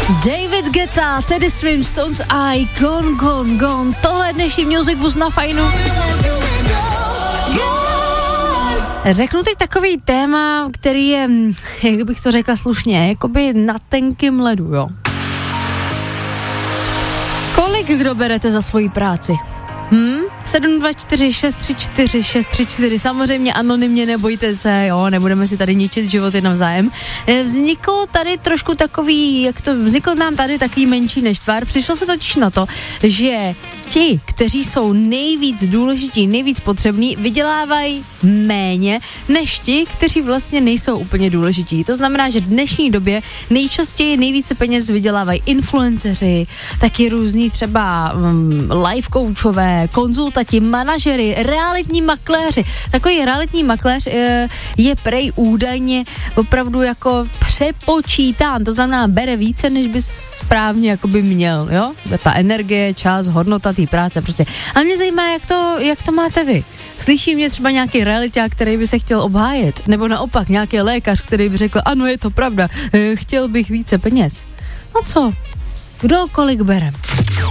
David Guetta, Teddy Swims, Stones Eye, Gone, Gone, Gone. Tohle je dnešní Music Bus na Fajnu. Řeknu teď takový téma, který je, jak bych to řekla slušně, jakoby na tenkým ledu, jo. Kolik kdo berete za svoji práci? 724 634 634, samozřejmě anonymně, nebojte se, jo, nebudeme si tady ničit životy navzájem. Vznikl tady trošku takový, vznikl nám tady takový menší neštvar, přišlo se totiž na to, že ti, kteří jsou nejvíc důležití, nejvíc potřební, vydělávají méně než ti, kteří vlastně nejsou úplně důležití. To znamená, že v dnešní době nejčastěji nejvíce peněz vydělávají influenceři, taky různí třeba life coachové, konzultanti, manažery, realitní makléři. Takový realitní makléř je prej údajně opravdu jako přepočítán, to znamená bere více, než by správně jakoby měl, jo? Ta energie, čas, hodnota té práce prostě. A mě zajímá, jak to máte vy. Slyší mě třeba nějaký realiták, který by se chtěl obhájet, nebo naopak nějaký lékař, který by řekl, ano, je to pravda, chtěl bych více peněz. No co? Kdo kolik bere?